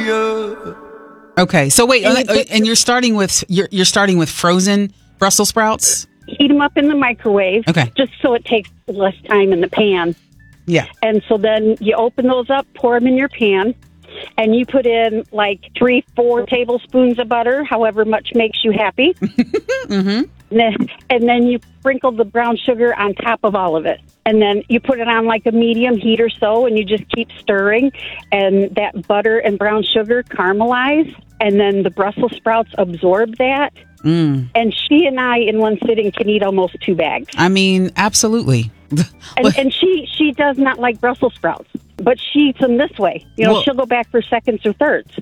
Okay, so wait, and you're starting with you're starting with frozen Brussels sprouts. Heat them up in the microwave, Okay. just so it takes less time in the pan. Yeah. And so then you open those up, pour them in your pan, and you put in like 3-4 tablespoons of butter, however much makes you happy. Mm-hmm. And then you sprinkle the brown sugar on top of all of it. And then you put it on like a medium heat or so, and you just keep stirring. And that butter and brown sugar caramelize, and then the Brussels sprouts absorb that. And she and I, in one sitting, can eat almost 2 bags. I mean, absolutely. And she does not like Brussels sprouts, but she eats them this way. She'll go back for seconds or thirds.